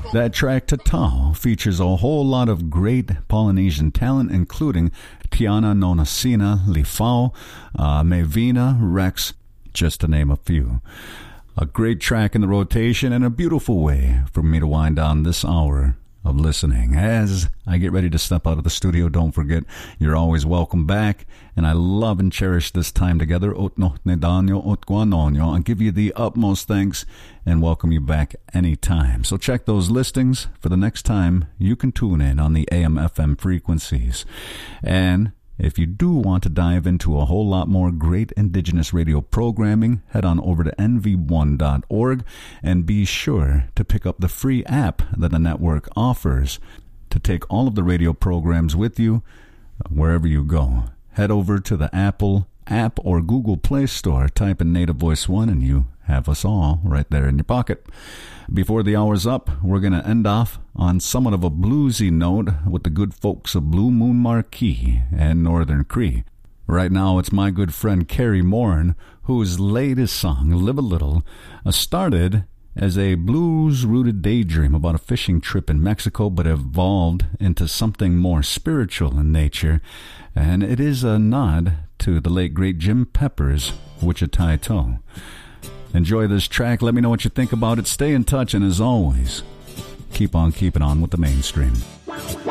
That track, Tatao, features a whole lot of great Polynesian talent, including Tiana Nonasina, Lifao, Mevina, Rex, just to name a few. A great track in the rotation and a beautiful way for me to wind down this hour of listening. As I get ready to step out of the studio, don't forget, you're always welcome back, and I love and cherish this time together. I give you the utmost thanks and welcome you back anytime. So check those listings for the next time you can tune in on the AM/FM frequencies. And if you do want to dive into a whole lot more great Indigenous radio programming, head on over to nv1.org and be sure to pick up the free app that the network offers to take all of the radio programs with you wherever you go. Head over to the Apple app or Google Play Store, type in Native Voice One, and you have us all right there in your pocket. Before the hour's up, we're going to end off on somewhat of a bluesy note with the good folks of Blue Moon Marquee and Northern Cree. Right now, it's my good friend Carrie Morin, whose latest song, Live a Little, started as a blues-rooted daydream about a fishing trip in Mexico, but evolved into something more spiritual in nature. And it is a nod to the late, great Jim Pepper's Wichita Toe. Enjoy this track. Let me know what you think about it. Stay in touch, and as always, keep on keeping on with the mainstream.